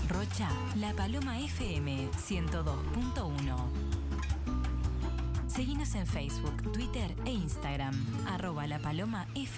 Rocha, La Paloma FM 102.1. Seguinos en Facebook, Twitter e Instagram, @lapalomafm.